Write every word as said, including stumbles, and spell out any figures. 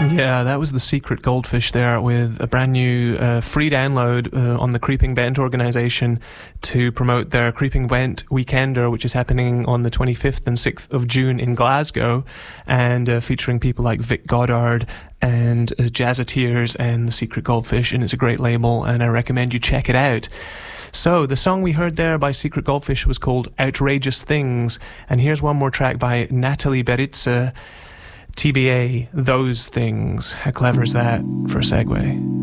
Yeah, that was the Secret Goldfish there, with a brand new uh, free download uh, on the Creeping Bent organisation to promote their Creeping Bent Weekender, which is happening on the twenty-fifth and sixth of June in Glasgow, and uh, featuring people like Vic Goddard and uh, Jazzateers and the Secret Goldfish, and it's a great label, and I recommend you check it out. So, the song we heard there by Secret Goldfish was called Outrageous Things, and here's one more track by Natalie Beritza, T B A, Those Things. How clever is that for a segue?